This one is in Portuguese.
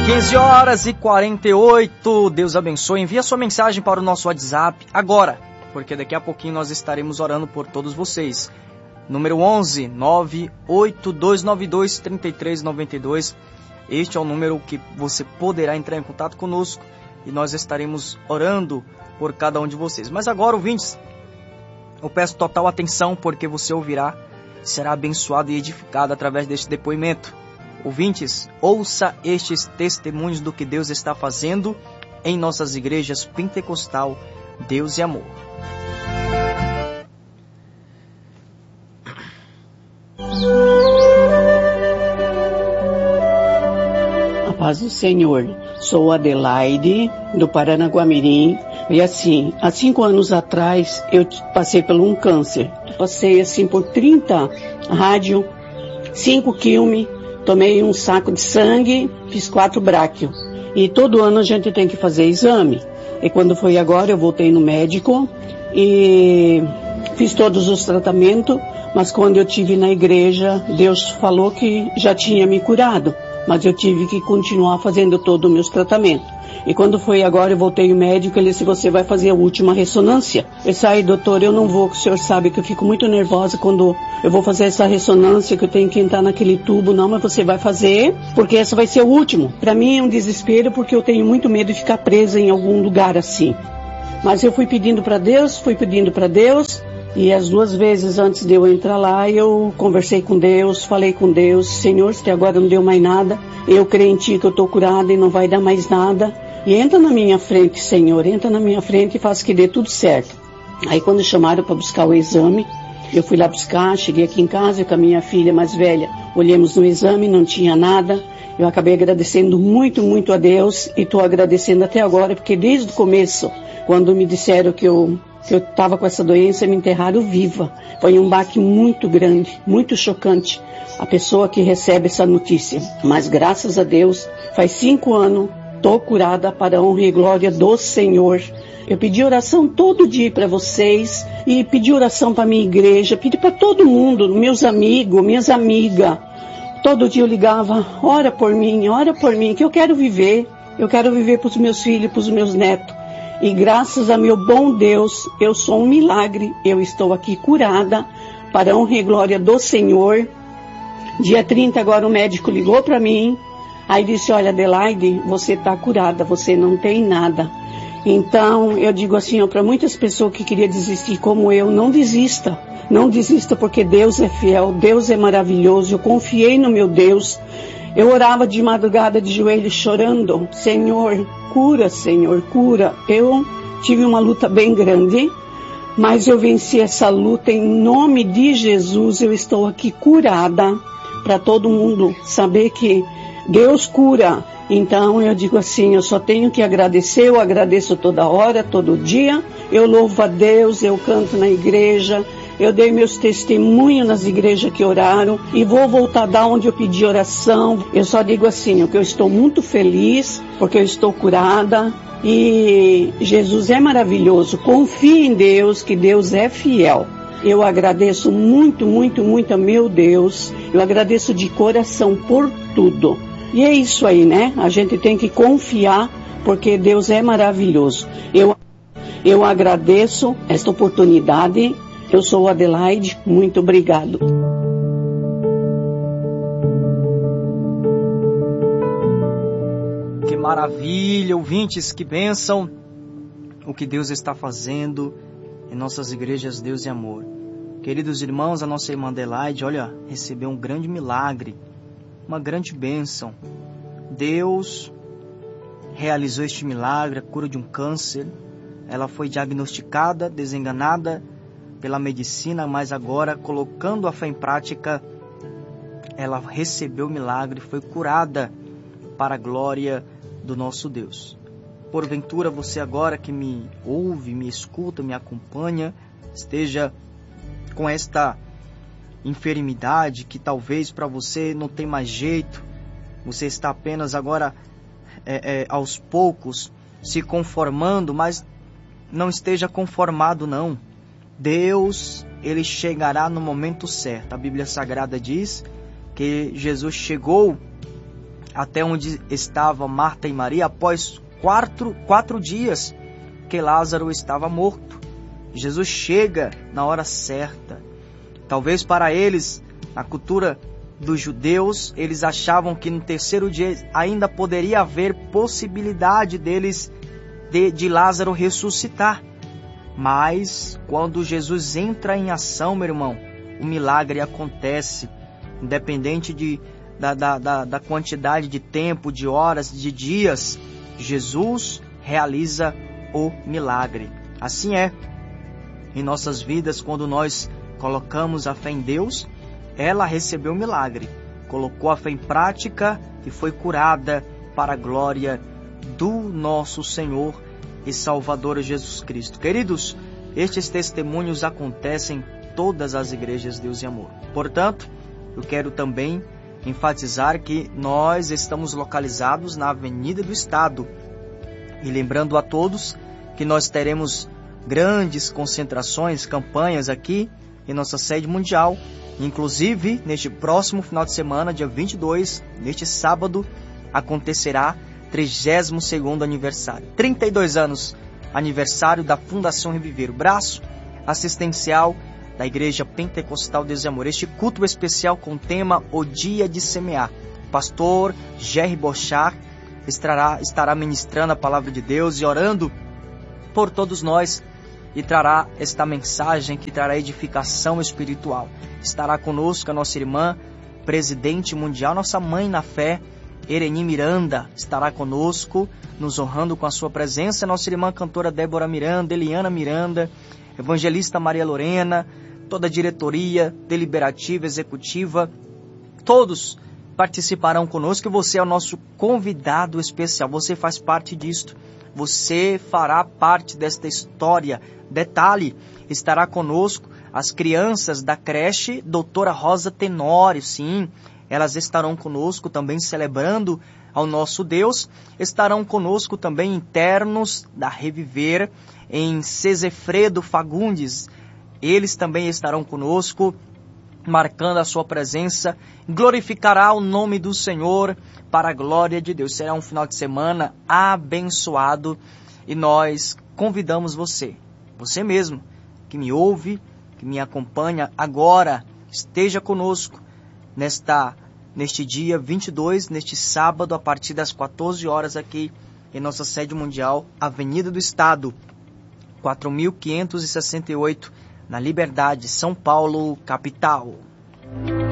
15h48, Deus abençoe. Envia sua mensagem para o nosso WhatsApp agora, porque daqui a pouquinho nós estaremos orando por todos vocês. Número 11 98292 3392. Este é o número que você poderá entrar em contato conosco e nós estaremos orando por cada um de vocês. Mas agora, ouvintes, eu peço total atenção, porque você ouvirá, será abençoado e edificado através deste depoimento. Ouvintes, ouça estes testemunhos do que Deus está fazendo em nossas igrejas Pentecostal Deus e Amor. A paz do Senhor. Sou Adelaide, do Paranaguamirim. E assim, há 5 anos atrás, eu passei por um câncer. Passei assim por 30 rádio, 5 quilme. Tomei um saco de sangue, fiz 4 bráquio. E todo ano a gente tem que fazer exame. E quando foi agora, eu voltei no médico e fiz todos os tratamentos. Mas quando eu estive na igreja, Deus falou que já tinha me curado. Mas eu tive que continuar fazendo todo o meu tratamento. E quando foi agora, eu voltei no médico, ele disse, você vai fazer a última ressonância. Eu disse, ai doutor, eu não vou, que o senhor sabe que eu fico muito nervosa quando eu vou fazer essa ressonância, que eu tenho que entrar naquele tubo. Não, mas você vai fazer, porque essa vai ser o último. Para mim é um desespero, porque eu tenho muito medo de ficar presa em algum lugar assim. Mas eu fui pedindo para Deus, e as 2 vezes antes de eu entrar lá, eu conversei com Deus, falei com Deus, Senhor, se agora não deu mais nada, eu creio em Ti que eu estou curada e não vai dar mais nada. E entra na minha frente, Senhor, entra na minha frente e faz que dê tudo certo. Aí quando chamaram para buscar o exame, eu fui lá buscar, cheguei aqui em casa com a minha filha mais velha, olhamos no exame, não tinha nada. Eu acabei agradecendo muito, muito a Deus e estou agradecendo até agora, porque desde o começo, quando me disseram que eu estava com essa doença, me enterraram viva. Foi um baque muito grande, muito chocante, a pessoa que recebe essa notícia. Mas graças a Deus, faz 5 anos, estou curada para a honra e glória do Senhor. Eu pedi oração todo dia para vocês, e pedi oração para minha igreja, pedi para todo mundo, meus amigos, minhas amigas. Todo dia eu ligava, ora por mim, que eu quero viver para os meus filhos, para os meus netos. E graças a meu bom Deus, eu sou um milagre, eu estou aqui curada, para a honra e glória do Senhor. Dia 30 agora o médico ligou para mim, aí disse, olha Adelaide, você está curada, você não tem nada. Então eu digo assim, para muitas pessoas que queriam desistir como eu, não desista porque Deus é fiel, Deus é maravilhoso, eu confiei no meu Deus. Eu orava de madrugada de joelhos chorando, Senhor, cura, Eu tive uma luta bem grande, mas eu venci essa luta em nome de Jesus. Eu estou aqui curada, para todo mundo saber que Deus cura. Então eu digo assim, eu só tenho que agradecer, eu agradeço toda hora, todo dia. Eu louvo a Deus, eu canto na igreja. Eu dei meus testemunhos nas igrejas que oraram e vou voltar da onde eu pedi oração. Eu só digo assim, que eu estou muito feliz porque eu estou curada e Jesus é maravilhoso. Confie em Deus, que Deus é fiel. Eu agradeço muito, muito, muito a meu Deus. Eu agradeço de coração por tudo. E é isso aí, né? A gente tem que confiar porque Deus é maravilhoso. Eu agradeço esta oportunidade. Eu sou Adelaide, muito obrigado. Que maravilha, ouvintes, que bênção o que Deus está fazendo em nossas igrejas Deus e Amor. Queridos irmãos, a nossa irmã Adelaide, olha, recebeu um grande milagre, uma grande bênção. Deus realizou este milagre, a cura de um câncer. Ela foi diagnosticada, desenganada pela medicina, mas agora, colocando a fé em prática, ela recebeu o milagre, foi curada para a glória do nosso Deus. Porventura, você agora que me ouve, me escuta, me acompanha, esteja com esta enfermidade que talvez para você não tem mais jeito, você está apenas agora aos poucos se conformando, mas não esteja conformado não. Deus, Ele chegará no momento certo. A Bíblia Sagrada diz que Jesus chegou até onde estava Marta e Maria após quatro dias que Lázaro estava morto. Jesus chega na hora certa. Talvez para eles, na cultura dos judeus, eles achavam que no terceiro dia ainda poderia haver possibilidade deles de Lázaro ressuscitar. Mas quando Jesus entra em ação, meu irmão, o milagre acontece, independente da quantidade de tempo, de horas, de dias. Jesus realiza o milagre. Assim é em nossas vidas, quando nós colocamos a fé em Deus, ela recebeu o milagre, colocou a fé em prática e foi curada para a glória do nosso Senhor e Salvador Jesus Cristo. Queridos, estes testemunhos acontecem em todas as igrejas Deus e Amor. Portanto, eu quero também enfatizar que nós estamos localizados na Avenida do Estado. E lembrando a todos que nós teremos grandes concentrações, campanhas aqui em nossa sede mundial. Inclusive, neste próximo final de semana, dia 22, neste sábado, acontecerá 32º aniversário. 32 anos, aniversário da Fundação Reviver, o braço assistencial da Igreja Pentecostal Deus e Amor. Este culto especial com o tema O Dia de Semear. Pastor Jerry Bochart estará ministrando a palavra de Deus e orando por todos nós, e trará esta mensagem que trará edificação espiritual. Estará conosco a nossa irmã, presidente mundial, nossa mãe na fé, Ereni Miranda, estará conosco, nos honrando com a sua presença. Nossa irmã cantora Débora Miranda, Eliana Miranda, evangelista Maria Lorena, toda a diretoria deliberativa, executiva, todos participarão conosco, e você é o nosso convidado especial. Você faz parte disto, você fará parte desta história. Detalhe, estará conosco as crianças da creche Doutora Rosa Tenório, sim, elas estarão conosco também celebrando ao nosso Deus. Estarão conosco também internos da Reviver em Cesefredo Fagundes, eles também estarão conosco, marcando a sua presença. Glorificará o nome do Senhor para a glória de Deus. Será um final de semana abençoado, e nós convidamos você mesmo, que me ouve, que me acompanha agora, esteja conosco neste dia 22, neste sábado, a partir das 14 horas aqui em nossa sede mundial, Avenida do Estado, 4.568, na Liberdade, São Paulo, capital.